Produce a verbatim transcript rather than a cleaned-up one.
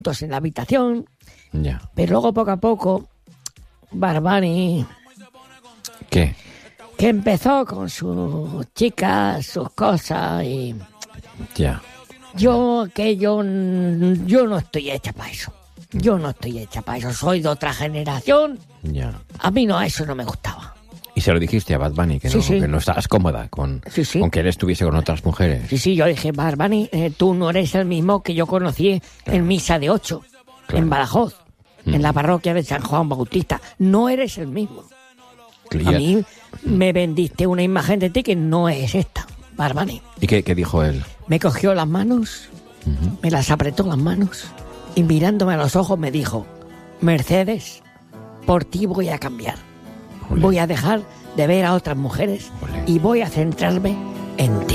en la habitación. Ya. Pero luego, poco a poco, Bad Bunny, ¿Qué? que empezó con sus chicas, sus cosas, y Ya. yo, que yo, yo no estoy hecha para eso. Yo no estoy hecha para eso. Soy de otra generación. Ya. A mí no, eso no me gustaba. Y se lo dijiste a Bad Bunny, que no, Sí, sí. que no estabas cómoda con, Sí, sí. con que él estuviese con otras mujeres. Sí, sí, yo dije, Bad Bunny, eh, tú no eres el mismo que yo conocí en Misa de Ocho, Claro. en Badajoz, Mm. en la parroquia de San Juan Bautista. No eres el mismo. Y, A mí me vendiste una imagen de ti que no es esta, Bad Bunny. ¿y qué, qué dijo él? Me cogió las manos, Ujú. me las apretó las manos y mirándome a los ojos me dijo, Mercedes, por ti voy a cambiar. Ole. Voy a dejar de ver a otras mujeres Ole. y voy a centrarme en ti.